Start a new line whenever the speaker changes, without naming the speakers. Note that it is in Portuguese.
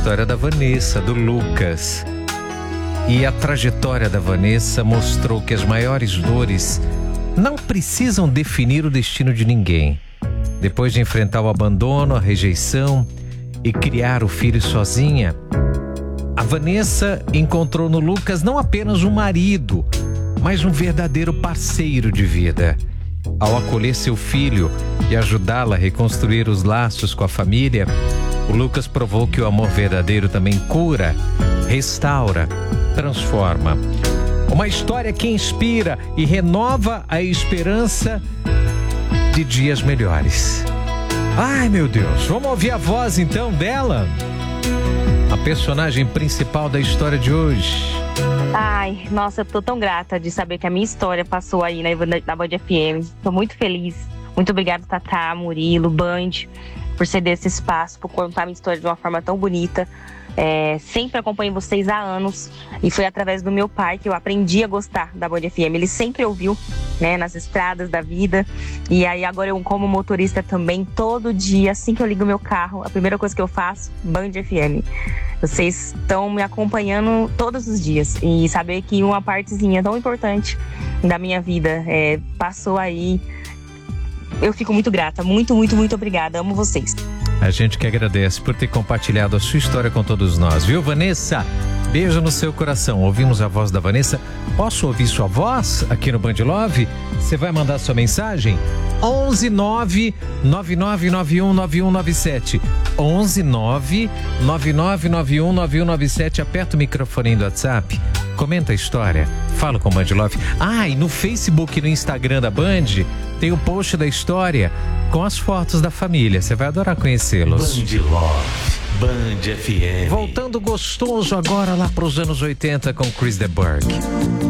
história da Vanessa, do Lucas. E a trajetória da Vanessa mostrou que as maiores dores não precisam definir o destino de ninguém. Depois de enfrentar o abandono, a rejeição e criar o filho sozinha, a Vanessa encontrou no Lucas não apenas um marido, mas um verdadeiro parceiro de vida. Ao acolher seu filho e ajudá-la a reconstruir os laços com a família, o Lucas provou que o amor verdadeiro também cura, restaura, transforma. Uma história que inspira e renova a esperança de dias melhores. Ai, meu Deus, vamos ouvir a voz então dela? A personagem principal da história de hoje.
Ai, nossa, eu tô tão grata de saber que a minha história passou aí na Band FM. Tô muito feliz. Muito obrigada, Tatá, Murilo, Band, por ceder esse espaço, por contar a minha história de uma forma tão bonita. Sempre acompanho vocês há anos e foi através do meu pai que eu aprendi a gostar da Band FM. Ele sempre ouviu, né, nas estradas da vida, e aí agora eu, como motorista também, todo dia, assim que eu ligo meu carro, a primeira coisa que eu faço, Band FM. Vocês estão me acompanhando todos os dias e saber que uma partezinha tão importante da minha vida passou aí, eu fico muito grata. Muito, muito, muito obrigada. Amo vocês.
A gente que agradece por ter compartilhado a sua história com todos nós, viu, Vanessa? Beijo no seu coração. Ouvimos a voz da Vanessa. Posso ouvir sua voz aqui no Band Love? Você vai mandar sua mensagem? 119-9991-9197. 119-9991-9197. Aperta o microfone do WhatsApp. Comenta a história. Fala com o Band Love. E no Facebook e no Instagram da Band tem o post da história com as fotos da família. Você vai adorar conhecê-los.
Band Love, Band FM.
Voltando gostoso agora lá para os anos 80 com Chris de Burgh.